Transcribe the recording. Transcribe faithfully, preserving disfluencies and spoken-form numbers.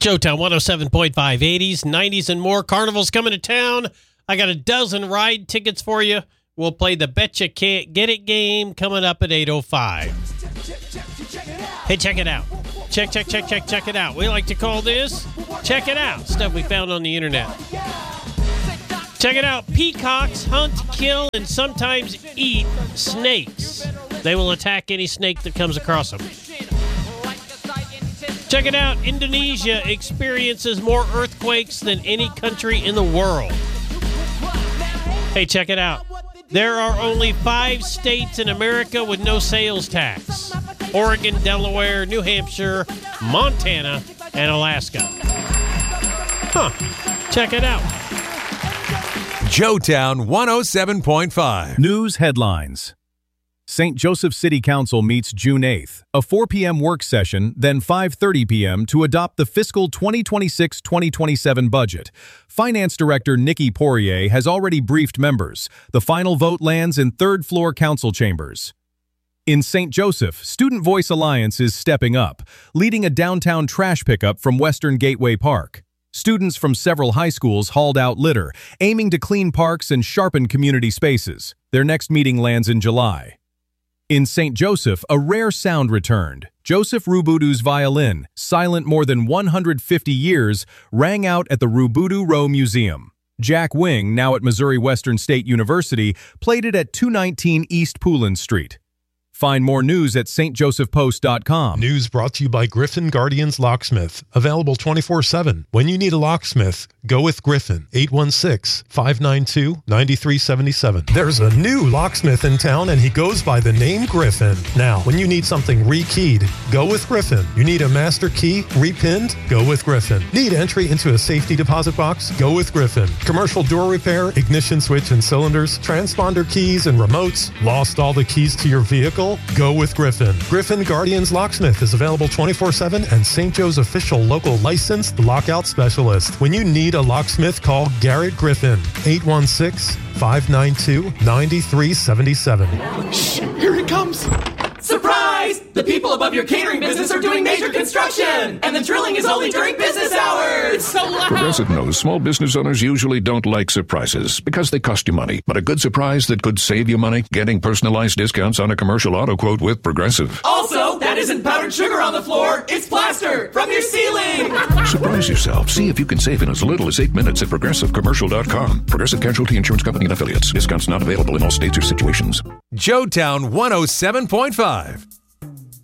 Joetown one oh seven point five, eighties, nineties, and more. Carnival's coming to town. I got a dozen ride tickets for you. We'll play the Betcha Can't Get It game coming up at eight oh five. Hey, check it out. Check, check, check, check, check it out. We like to call this Check It Out. Stuff we found on the internet. Check it out. Peacocks hunt, kill, and sometimes eat snakes. They will attack any snake that comes across them. Check it out. Indonesia experiences more earthquakes than any country in the world. Hey, check it out. There are only five states in America with no sales tax. Oregon, Delaware, New Hampshire, Montana, and Alaska. Huh. Check it out. Joetown one oh seven point five. News headlines. Saint Joseph City Council meets June eighth, a four p.m. work session, then five thirty p.m. to adopt the fiscal twenty twenty-six twenty twenty-seven budget. Finance Director Nikki Poirier has already briefed members. The final vote lands in third-floor council chambers. In Saint Joseph, Student Voice Alliance is stepping up, leading a downtown trash pickup from Western Gateway Park. Students from several high schools hauled out litter, aiming to clean parks and sharpen community spaces. Their next meeting lands in July. In Saint Joseph, a rare sound returned. Joseph Rubudu's violin, silent more than one hundred fifty years, rang out at the Rubudu Row Museum. Jack Wing, now at Missouri Western State University, played it at two nineteen East Poulin Street. Find more news at s t joseph post dot com. News brought to you by Griffin Guardians Locksmith. Available twenty-four seven. When you need a locksmith, go with Griffin. eight one six, five nine two, nine three seven seven. There's a new locksmith in town, and he goes by the name Griffin. Now, when you need something rekeyed, go with Griffin. You need a master key repinned? Go with Griffin. Need entry into a safety deposit box? Go with Griffin. Commercial door repair, ignition switch and cylinders, transponder keys and remotes? Lost all the keys to your vehicle? Go with Griffin. Griffin Guardians Locksmith is available twenty-four seven and Saint Joe's official local licensed lockout specialist. When you need a locksmith, call Garrett Griffin. eight one six, five nine two, nine three seven seven. Shh! Here he comes! Surprise! The people above your catering business are doing major construction! And the drilling is only during business hours! It's so loud! Progressive knows small business owners usually don't like surprises because they cost you money. But a good surprise that could save you money? Getting personalized discounts on a commercial auto quote with Progressive. Also, that isn't powdered sugar on the floor, it's plaster from your ceiling! Surprise yourself. See if you can save in as little as eight minutes at progressive commercial dot com. Progressive Casualty Insurance Company and Affiliates. Discounts not available in all states or situations. Joetown one oh seven point five.